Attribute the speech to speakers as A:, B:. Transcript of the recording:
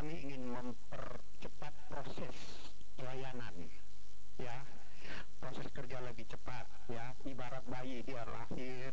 A: kami ingin mempercepat proses pelayanan, ya, proses kerja lebih cepat, ya. Ibarat bayi dia lahir